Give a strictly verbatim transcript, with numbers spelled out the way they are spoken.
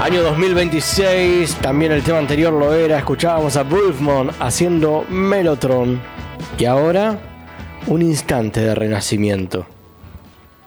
Año dos mil veintiséis, también el tema anterior lo era. Escuchábamos a Wolfman haciendo Mellotron. Y ahora, un instante de renacimiento.